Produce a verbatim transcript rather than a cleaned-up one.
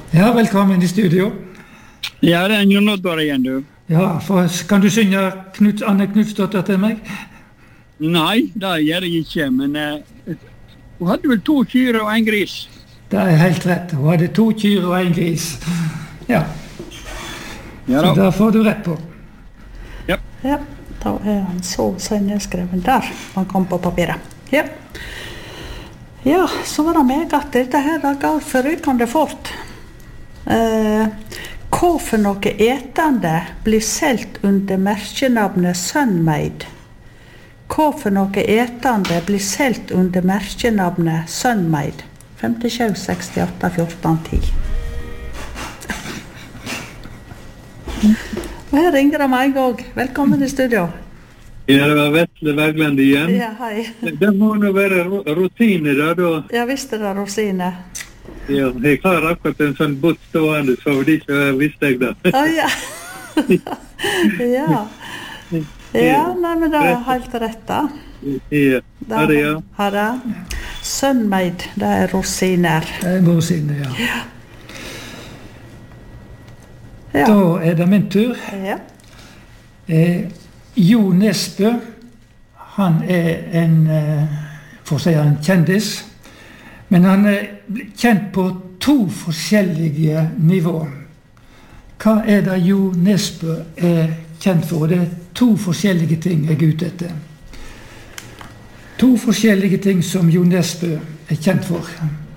Ja, velkommen i studio. Ja, det er en Jon-Oddvar igjen, du. Ja, for, kan du synge Knut, Anne Knutsdotter til meg? Nei, det gjør jeg ikke, men uh, hun hadde vel to kyr og en gris. Det er helt rett, hun hadde to kyr og en gris. Ja, ja så da får du rett på. Ja. Ja, da er han så sønneskreven der, han kom på papiret. Ja. Ja, så var det meg at dette her da ga forrykende fort. Eh, hva for noe etende blir selt under merkenavnet Sunmaid? Hva for noe etende blir selt under merkenavnet Sunmaid? fem sju seks åtte fjorten ti. Og her ringer det meg òg. Velkommen i studio. Ja, det var Vetle Bergland igjen. Ja, hei. Det må nå være rutine da, da. Ja, visst er det rosine. Ja, jeg har akkurat en sånn bot stående, så det ikke visste jeg det. Å ja. Ja. Ja, nei, men det er helt rett da. Ja, ha det, ja. Ha det. Sunmaid, det er rosiner. Det er rosiner, ja. Ja. Da er det min tur. Ja. Eh, Jo Nesbø, han er en, eh, for å si en kjendis, men han er kjent på to forskjellige nivåer. Hva er det Jo Nesbø er kjent for? Det er to forskjellige ting jeg er ute etter. To forskjellige ting som Jo Nesbø er kjent for.